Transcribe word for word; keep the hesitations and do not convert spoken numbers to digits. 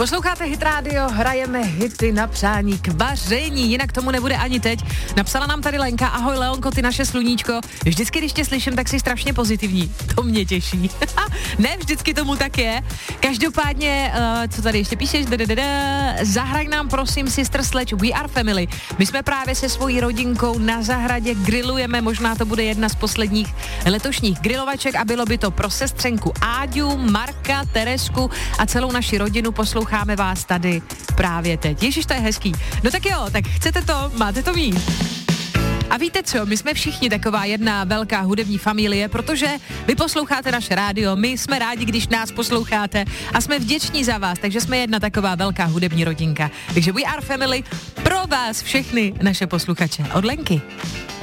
Posloucháte Hit Radio, hrajeme hity na přání k vaření, jinak tomu nebude ani teď. Napsala nám tady Lenka, ahoj Leonko, ty naše sluníčko. Vždycky, když tě slyším, tak jsi strašně pozitivní. To mě těší. Ne, vždycky tomu tak je. Každopádně, uh, co tady ještě píšeš? Dadadada. Zahraj nám prosím Sister Sledge We Are Family. My jsme právě se svojí rodinkou na zahradě grillujeme, možná to bude jedna z posledních letošních grilovaček a bylo by to pro sestřenku Áďu, Marka, Teresku a celou naši rodinu. Posloucháme vás tady právě teď. Ježiš, to je hezký. No tak jo, tak chcete to, máte to mít. A víte co, my jsme všichni taková jedna velká hudební familie, protože vy posloucháte naše rádio, my jsme rádi, když nás posloucháte a jsme vděční za vás, takže jsme jedna taková velká hudební rodinka. Takže We Are Family pro vás všechny naše posluchače od Lenky.